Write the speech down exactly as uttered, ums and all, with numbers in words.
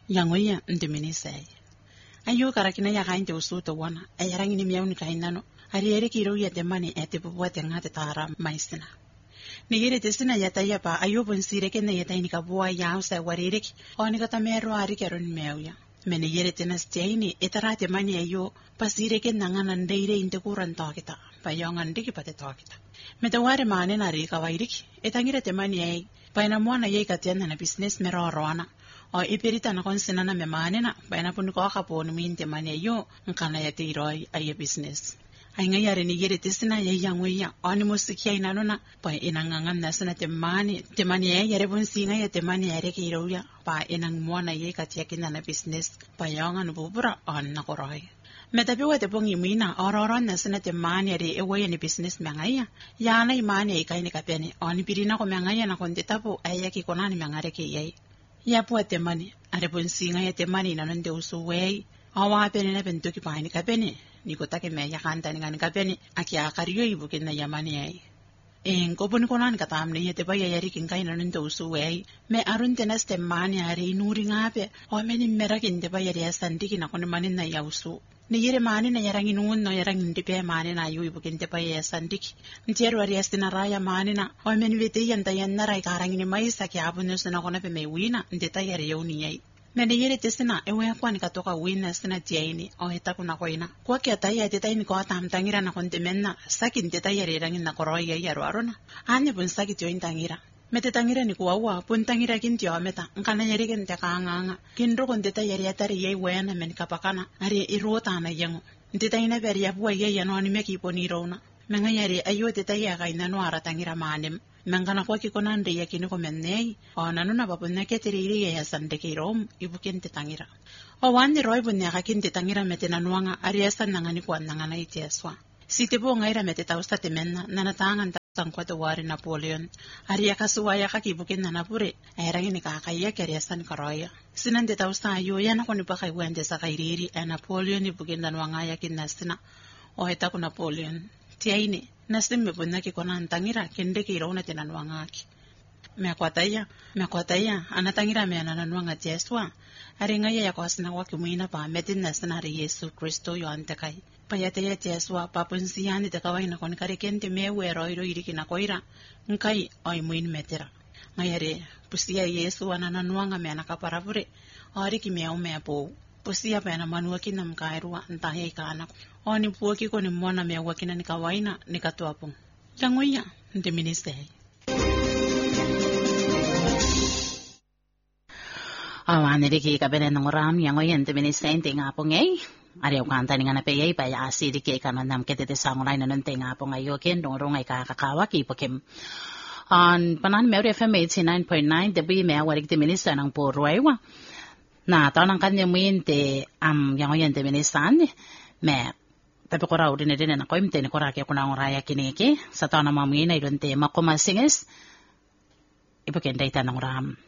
yangoya ndiminise ayo karakina ya kainte usuto wana ayarangi ni miauni kainano ari ere kiro ya temani ete buwate ngate tara maisina ni yere tesina ya tayapa ayo bonsire ke ne yata ni kabua ya usa waririki oni kata mero ari keron meuya mene yere tenas tiaini etara temani ayo pasire ke nangana ndeire inte kuran takita payongan diki pate takita meta ware mane na ri kawairiki etangire temani ai paina mwana ye katiana na business mero roana o ipirita na konsina na memane na paina pun ko kapon min temani ayo ngkana ya tiroi aye business ay nga yare ni yere tesina ya yangoya oni musiki ay nanona pa inangangan na sana temani temani ya yare bun singa ya temani yare kiroya pa inang mwana ye katiakin na business pa yongan bubura on na koroy metabi wate pong imina ororon na sana temani yare ewe ni business mangaya yana imani ay kay ni kapene oni pirina ko mangaya na kontetapo ay yaki konani mangare ki yay ya po temani are bun singa ya temani nanon de usuway awa pene na bentuki pa ni kapene niko take me ya kanta ni ngani kapeni aki akariyo ibukin na yamani ai en ko bun konan katam ne yete baya yari kin kai nan to usuwe me arun tenas te mani ari nuri ngape o me ni mera kin te baya ya sandiki na kon manin na ya usu ni yere mani na yarangi nun no yarangi ndipe mani na yu ibukin te baya ya sandiki ntieru ari astina raya mani na o me ni vete yanda yanna rai karangi ni mai saki abunus na kona pe me wina ndeta yari yoni ai mene yere tesina ewe kwani katoka wina sina tiaini o heta kuna koina kwa kia taya tetaini ko atamtangira na kontemenna sakin tetayere rangin na koroya yaro arona ane bun saki tio intangira mete tangira ni kuwa pun tangira kin tio meta ngana yere ken te kanganga kin ro kon tetayere atari yei wena men kapakana ari irota na yango tetaina beri ya buwa yei no ni meki ponirona menga yere ayo tetaya ga ina no ara tangira manem mangana kwa kikona nde ya kini ko mennei o nanuna babunna ketiriri ya sande kirom ibuken tetangira o wandi roi bunnya ka kin tetangira metena nuanga ariasa nangani kwa nangana itiaswa sitebo ngaira meteta ustate menna nana tangan tangkwa to wari Napoleon aria kasuwaya ka kibuken nana pure airang ni ka kaya kariasan karoya sinan de tausta yo yana ko ni pa kay wende sa kairiri a Napoleon ibuken nanwanga ya kinasina o heta ko Napoleon tiaini nasim me bunna ki konan tangira kende ki rona tenanwanga ki me akwataya me akwataya anatangira me ananwanga tieswa aringa ya kwasna wa kimina pa metin nasna ri Yesu Kristo yo antakai payate ya tieswa papunsi yani te kawai na kon kare kente me wero iro iri kina koira nkai oi muin metera ngayare pusia Yesu ananwanga me anakaparapure ori ki me o me apo pusia pa na manua kinam kairua ntahe kana oni puoki ko ni mwana me wakina ni kawaina ni katuapong yangoya ndi minister awane diki kabene ngoram yangoya ndi minister tinga pongei ari ukanta ni ngana peyai pa ya asiri ke kana nam kete te sangurai nan tinga ponga yoken dongrongai ka kakawa ki pokem on panan Mary F M eighty-nine point nine debi me warik di minister ng porwaiwa na tanang kanya muinte am yangoya ndi minister me tapi ko raw din din na ko imte ni ko ra ke kuna ngoraya kiniki sa taw na mamina idon te makomasinges ipo kenda ita ng ram